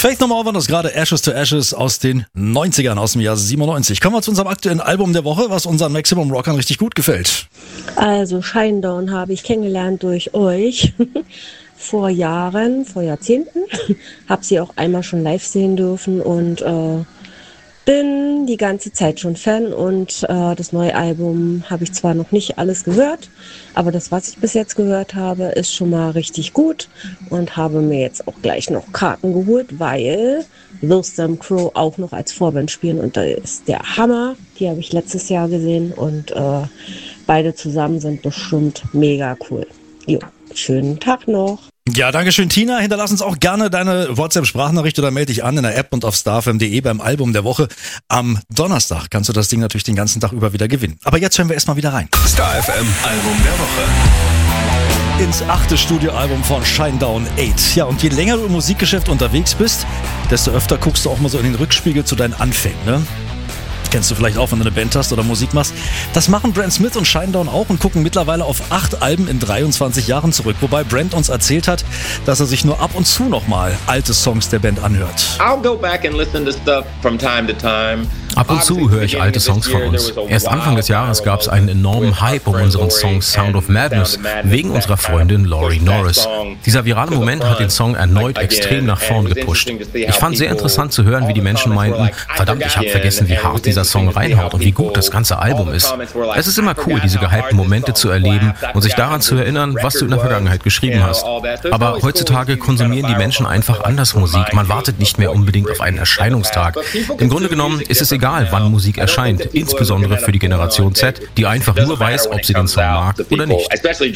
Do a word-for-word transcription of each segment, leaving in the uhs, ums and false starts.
Faith No More war das gerade, Ashes to Ashes aus den neunzigern, aus dem Jahr siebenundneunzig. Kommen wir zu unserem aktuellen Album der Woche, was unseren Maximum Rockern richtig gut gefällt. Also Shinedown habe ich kennengelernt durch euch vor Jahren, vor Jahrzehnten. Habe sie auch einmal schon live sehen dürfen und äh, bin die ganze Zeit schon Fan. Und äh, das neue Album habe ich zwar noch nicht alles gehört, aber das, was ich bis jetzt gehört habe, ist schon mal richtig gut und habe mir jetzt auch gleich noch Karten geholt, weil Lonesome Crow auch noch als Vorband spielen und da ist der Hammer. Die habe ich letztes Jahr gesehen und äh, beide zusammen sind bestimmt mega cool. Jo, schönen Tag noch. Ja, danke schön, Tina. Hinterlass uns auch gerne deine WhatsApp-Sprachnachricht oder melde dich an in der App und auf starfm punkt de beim Album der Woche. Am Donnerstag kannst du das Ding natürlich den ganzen Tag über wieder gewinnen. Aber jetzt hören wir erstmal wieder rein. StarFM Album der Woche. Ins achte Studioalbum von Shinedown acht. Ja, und je länger du im Musikgeschäft unterwegs bist, desto öfter guckst du auch mal so in den Rückspiegel zu deinen Anfängen, ne? Kennst du vielleicht auch, wenn du eine Band hast oder Musik machst. Das machen Brent Smith und Shinedown auch und gucken mittlerweile auf acht Alben in dreiundzwanzig Jahren zurück. Wobei Brent uns erzählt hat, dass er sich nur ab und zu nochmal alte Songs der Band anhört. I'll go back and listen to stuff from time to time. Ab und zu höre ich alte Songs von uns. Erst Anfang des Jahres gab es einen enormen Hype um unseren Song Sound of Madness wegen unserer Freundin Laurie Norris. Dieser virale Moment hat den Song erneut extrem nach vorn gepusht. Ich fand sehr interessant zu hören, wie die Menschen meinten, verdammt, ich habe vergessen, wie hart dieser Song reinhaut und wie gut das ganze Album ist. Es ist immer cool, diese gehypten Momente zu erleben und sich daran zu erinnern, was du in der Vergangenheit geschrieben hast. Aber heutzutage konsumieren die Menschen einfach anders Musik. Man wartet nicht mehr unbedingt auf einen Erscheinungstag. Im Grunde genommen ist es egal, wann Musik erscheint, insbesondere für die Generation Z, die einfach nur weiß, ob sie den Song mag oder nicht.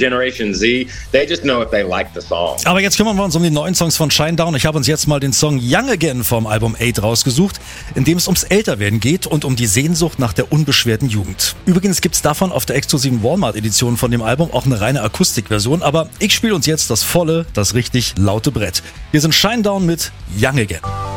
Aber jetzt kümmern wir uns um die neuen Songs von Shinedown. Ich habe uns jetzt mal den Song Young Again vom Album acht rausgesucht, in dem es ums Älterwerden geht und um die Sehnsucht nach der unbeschwerten Jugend. Übrigens gibt es davon auf der exklusiven Walmart-Edition von dem Album auch eine reine Akustikversion, aber ich spiele uns jetzt das volle, das richtig laute Brett. Wir sind Shinedown mit Young Again.